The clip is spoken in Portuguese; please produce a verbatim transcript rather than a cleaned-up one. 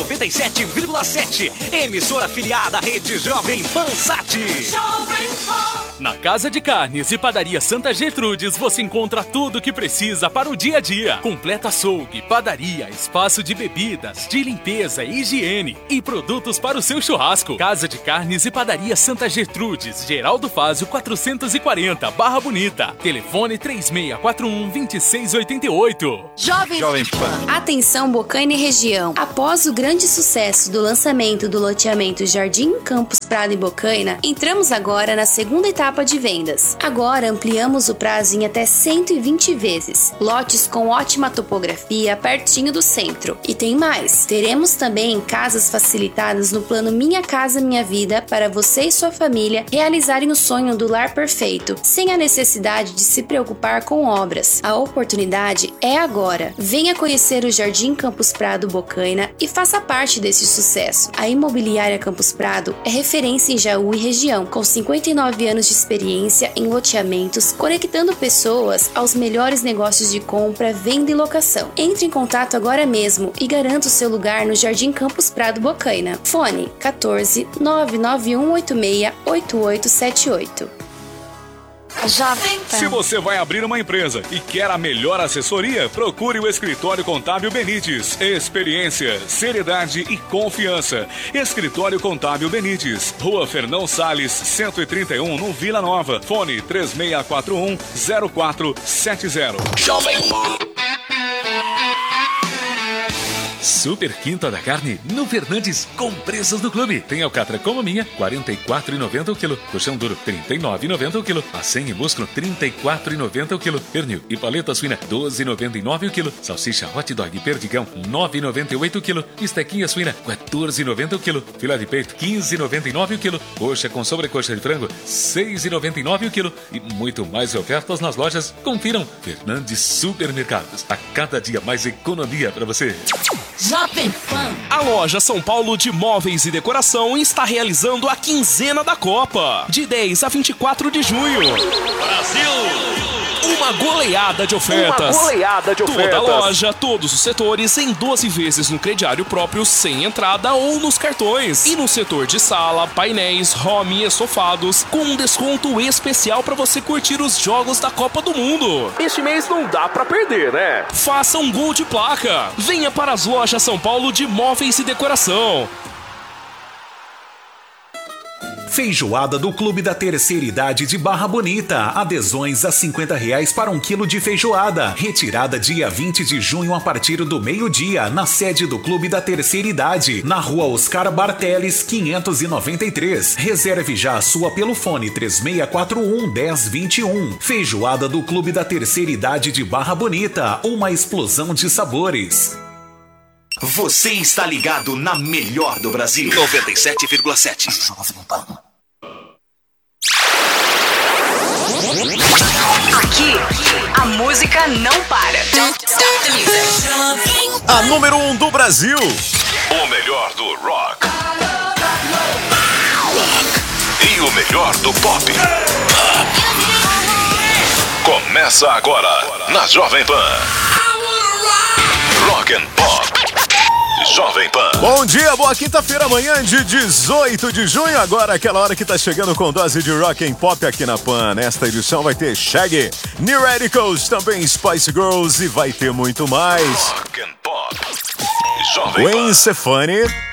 noventa e sete vírgula sete. Emissora afiliada à Rede Jovem Pan Sat. Na Casa de Carnes e Padaria Santa Gertrudes você encontra tudo o que precisa para o dia a dia. Completa açougue, padaria, espaço de bebidas, de limpeza e higiene e produtos para o seu churrasco. Casa de Carnes e Padaria Santa Gertrudes, Geraldo Fázio quatrocentos e quarenta, Barra Bonita. Telefone três seis quatro um, dois seis oito oito. Jovem, Jovem Pan. Atenção Bocaina e região. Após o grande sucesso do lançamento do loteamento Jardim Campos Prado e Bocaina, entramos agora na segunda etapa de vendas. Agora ampliamos o prazo em até cento e vinte vezes. Lotes com ótima topografia, pertinho do centro. E tem mais. Teremos também casas facilitadas no plano Minha Casa Minha Vida para você e sua família realizarem o sonho do lar perfeito, sem a necessidade de se preocupar com obras. A oportunidade é agora. Venha conhecer o Jardim Campos Prado Bocaina e faça parte desse sucesso. A Imobiliária Campos Prado é referência em Jaú e região, com cinquenta e nove anos de experiência em loteamentos, conectando pessoas aos melhores negócios de compra, venda e locação. Entre em contato agora mesmo e garanta o seu lugar no Jardim Campos Prado Bocaina. Fone quatorze, nove nove um oito seis, oito oito sete oito. Jovem Pan. Se você vai abrir uma empresa e quer a melhor assessoria, procure o Escritório Contábil Benites. Experiência, seriedade e confiança. Escritório Contábil Benites. Rua Fernão Salles, cento e trinta e um, no Vila Nova. Fone três seis quatro um, zero quatro sete zero. Jovem Pan. Super Quinta da Carne no Fernandes com preços do clube. Tem alcatra como a minha, quarenta e quatro reais e noventa centavos o quilo. Colchão duro, trinta e nove reais e noventa centavos o quilo. Acém e músculo, trinta e quatro reais e noventa centavos o quilo. Pernil e paleta suína, doze reais e noventa e nove centavos o quilo. Salsicha hot dog e perdigão, nove reais e noventa e oito centavos o quilo. Estequinha suína, quatorze reais e noventa centavos o quilo. Filé de peito, quinze reais e noventa e nove centavos o quilo. Coxa com sobrecoxa de frango, seis reais e noventa e nove centavos o quilo. E muito mais ofertas nas lojas. Confiram. Fernandes Supermercados. A cada dia mais economia para você. Jovem Pan. A loja São Paulo de Móveis e Decoração está realizando a quinzena da Copa, de dez a vinte e quatro de junho. Brasil! Uma goleada de ofertas. Uma goleada de ofertas. Toda a loja, todos os setores em doze vezes no crediário próprio, sem entrada ou nos cartões. E no setor de sala, painéis, home e estofados, com um desconto especial para você curtir os jogos da Copa do Mundo. Este mês não dá pra perder, né? Faça um gol de placa. Venha para as lojas São Paulo de Móveis e Decoração. Feijoada do Clube da Terceira Idade de Barra Bonita. Adesões a cinquenta reais para um quilo de feijoada. Retirada dia vinte de junho a partir do meio-dia, na sede do Clube da Terceira Idade, na rua Oscar Barteles, quinhentos e noventa e três. Reserve já a sua pelo fone três seis quatro um, um zero dois um. Feijoada do Clube da Terceira Idade de Barra Bonita. Uma explosão de sabores. Você está ligado na melhor do Brasil. noventa e sete vírgula sete. Aqui, a música não para. Don't stop the music. A número um do Brasil. O melhor do rock. E o melhor do pop. Começa agora na Jovem Pan. Rock and Pop. Jovem Pan. Bom dia, boa quinta-feira, amanhã de dezoito de junho. Agora aquela hora que tá chegando com dose de rock and pop aqui na Pan. Nesta edição vai ter Shaggy, New Radicals, também Spice Girls e vai ter muito mais. Rock and Pop. Jovem Gwen Pan. Stefani